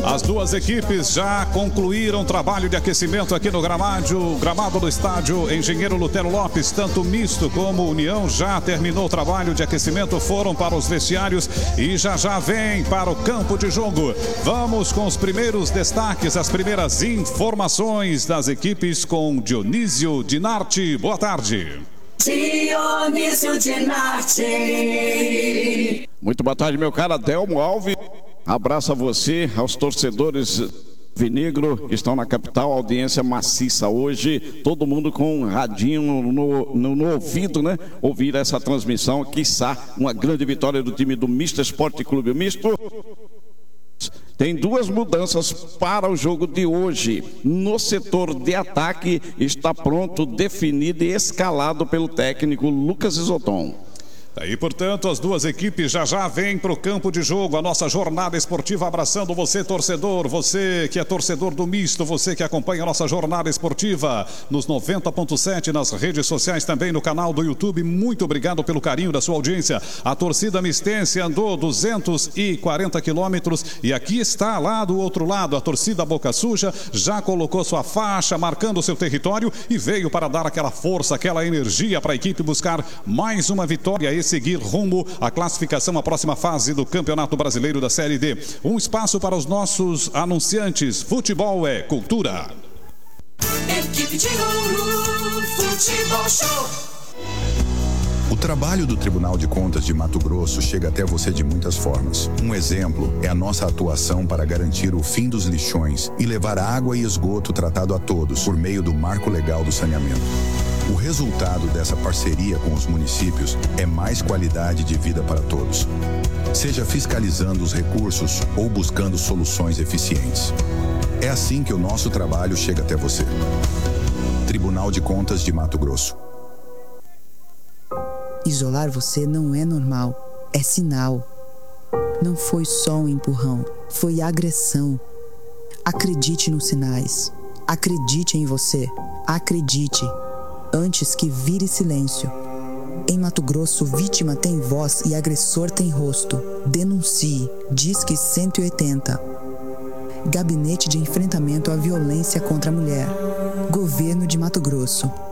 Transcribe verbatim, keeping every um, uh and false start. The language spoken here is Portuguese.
As duas equipes já concluíram o trabalho de aquecimento aqui no gramado, gramado do estádio Engenheiro Lutero Lopes. Tanto misto como União já terminou o trabalho de aquecimento, foram para os vestiários e já já vem para o campo de jogo. Vamos com os primeiros destaques, as primeiras informações das equipes com Dionísio Dinarte. Boa tarde. Dionísio Dinarte. Muito boa tarde, meu cara Adelmo Alves. Abraço a você, aos torcedores vinegro que estão na capital, audiência maciça hoje, todo mundo com um radinho no, no, no ouvido, né? Ouvir essa transmissão, quiçá uma grande vitória do time do Misto Esporte Clube. O Misto tem duas mudanças para o jogo de hoje. No setor de ataque está pronto, definido e escalado pelo técnico Lucas Isoton. E, portanto, as duas equipes já já vêm para o campo de jogo. A nossa jornada esportiva abraçando você, torcedor, você que é torcedor do Misto, você que acompanha a nossa jornada esportiva nos noventa ponto sete, nas redes sociais, também no canal do YouTube. Muito obrigado pelo carinho da sua audiência. A torcida mistense andou duzentos e quarenta quilômetros e aqui está, lá do outro lado, a torcida Boca Suja já colocou sua faixa, marcando o seu território e veio para dar aquela força, aquela energia para a equipe buscar mais uma vitória e seguir rumo à classificação à próxima fase do Campeonato Brasileiro da Série D. Um espaço para os nossos anunciantes. Futebol é cultura. Equipe de ouro, Futebol Show. O trabalho do Tribunal de Contas de Mato Grosso chega até você de muitas formas. Um exemplo é a nossa atuação para garantir o fim dos lixões e levar água e esgoto tratado a todos por meio do Marco Legal do Saneamento. O resultado dessa parceria com os municípios é mais qualidade de vida para todos. Seja fiscalizando os recursos ou buscando soluções eficientes. É assim que o nosso trabalho chega até você. Tribunal de Contas de Mato Grosso. Isolar você não é normal, é sinal. Não foi só um empurrão, foi agressão. Acredite nos sinais. Acredite em você. Acredite. Antes que vire silêncio. Em Mato Grosso, vítima tem voz e agressor tem rosto. Denuncie. Disque cento e oitenta. Gabinete de Enfrentamento à Violência contra a Mulher. Governo de Mato Grosso.